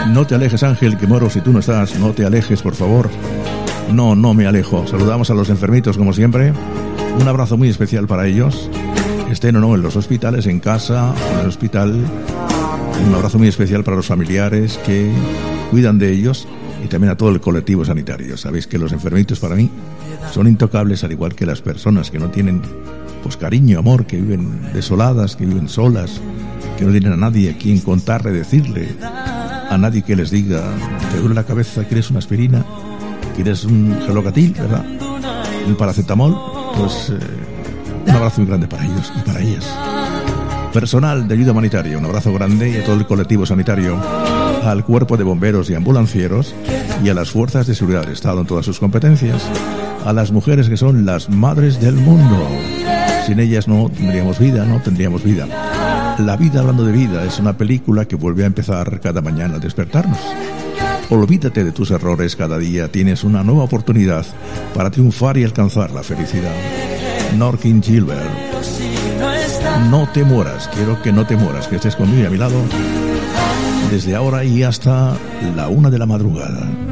No te alejes, Ángel, que muero si tú no estás. No te alejes, por favor. No me alejo. Saludamos a los enfermitos, como siempre. Un abrazo muy especial para ellos. Estén o no en los hospitales, en casa, en el hospital. Un abrazo muy especial para los familiares que cuidan de ellos y también a todo el colectivo sanitario. Sabéis que los enfermitos para mí son intocables, al igual que las personas que no tienen pues cariño, amor, que viven desoladas, que viven solas, que no tienen a nadie a quien contarle, decirle, a nadie que les diga, te duele la cabeza, ¿quieres una aspirina? ¿Quieres un gelocatil, verdad? Un paracetamol. Pues un abrazo muy grande para ellos y para ellas. Personal de ayuda humanitaria, un abrazo grande, y a todo el colectivo sanitario, al cuerpo de bomberos y ambulancieros y a las fuerzas de seguridad del Estado en todas sus competencias, a las mujeres que son las madres del mundo. Sin ellas no tendríamos vida, no tendríamos vida. La vida, hablando de vida, es una película que vuelve a empezar cada mañana al despertarnos. Olvídate de tus errores, cada día tienes una nueva oportunidad para triunfar y alcanzar la felicidad. Norkin Gilbert. No te mueras, quiero que no te mueras, que estés conmigo a mi lado desde ahora y hasta la 1 de la madrugada.